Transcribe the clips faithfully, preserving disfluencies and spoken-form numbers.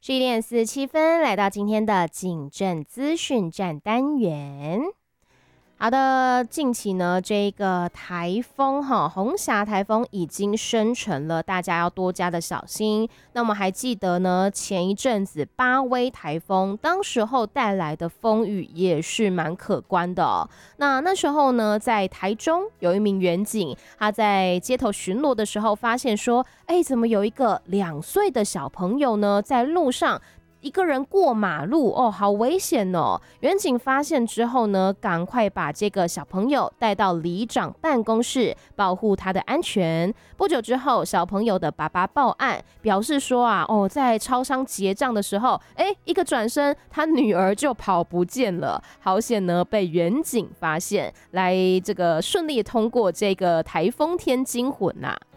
十一点四十七分，来到今天的警政资讯站单元。好的，近期呢，这个台风哈，红霞台风已经生成了，大家要多加的小心。那我们还记得呢，前一阵子八威台风，当时候带来的风雨也是蛮可观的哦。那那时候呢，在台中有一名员警，他在街头巡逻的时候，发现说，哎，怎么有一个两岁的小朋友呢，在路上一个人过马路哦，好危险哦！员警发现之后呢，赶快把这个小朋友带到里长办公室，保护他的安全。不久之后，小朋友的爸爸报案，表示说啊，哦，在超商结账的时候，哎，一个转身，他女儿就跑不见了。好险呢，被员警发现，来这个顺利通过这个台风天惊魂呐、啊。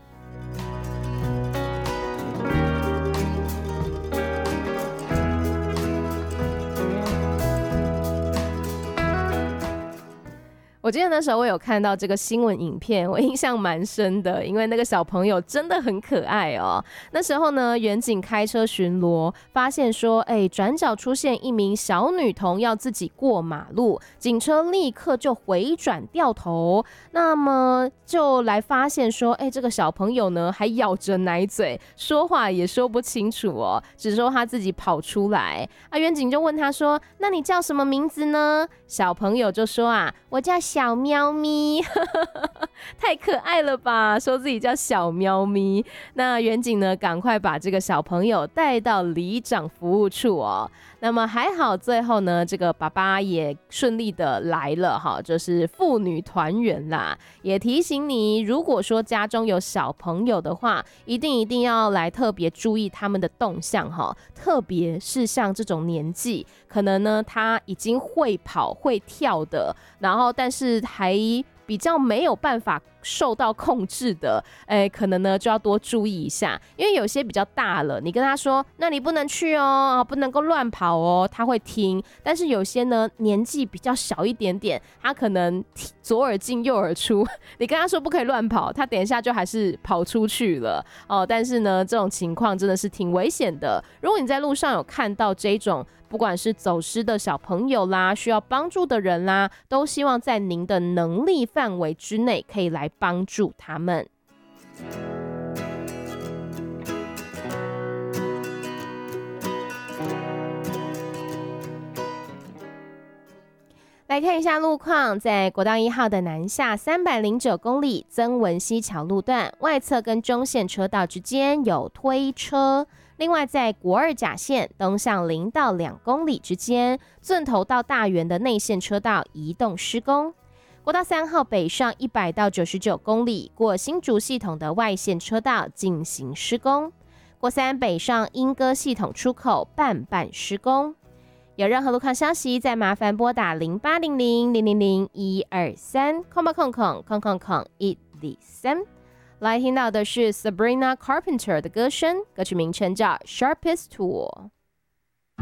我记得那时候我有看到这个新闻影片，我印象蛮深的，因为那个小朋友真的很可爱哦。那时候呢，员警开车巡逻，发现说，哎，转角出现一名小女童要自己过马路，警车立刻就回转掉头，那么就来发现说，哎，这个小朋友呢还咬着奶嘴，说话也说不清楚哦，只说他自己跑出来。啊，员警就问他说，那你叫什么名字呢？小朋友就说啊，我叫小喵咪，太可爱了吧！说自己叫小喵咪。那员警呢，赶快把这个小朋友带到里长服务处哦。那么还好，最后呢，这个爸爸也顺利的来了哈，就是父女团圆啦。也提醒你，如果说家中有小朋友的话，一定一定要来特别注意他们的动向哈，特别是像这种年纪，可能呢他已经会跑会跳的，然后但是还比较没有办法受到控制的，哎，可能呢就要多注意一下，因为有些比较大了，你跟他说，那你不能去哦，不能够乱跑哦，他会听。但是有些呢年纪比较小一点点，他可能左耳进右耳出，你跟他说不可以乱跑，他等一下就还是跑出去了哦。但是呢，这种情况真的是挺危险的。如果你在路上有看到这种，不管是走失的小朋友啦，需要帮助的人啦，都希望在您的能力范围之内可以来帮助他们。来看一下路况，在国道一号的南下三百零九公里曾文溪桥路段外侧跟中线车道之间有推车。另外，在国二甲线东向零到两公里之间，圳头到大园的内线车道移动施工。国道三号北上一百到九十九公里，过新竹系统的外线车道进行施工。国三北上莺歌系统出口半半施工。有任何路况消息，再麻烦拨打零八零零零零零一二三空八空空空空空一零三。来听到的是 Sabrina Carpenter 的歌声，歌曲名称叫 Sharpest Tool。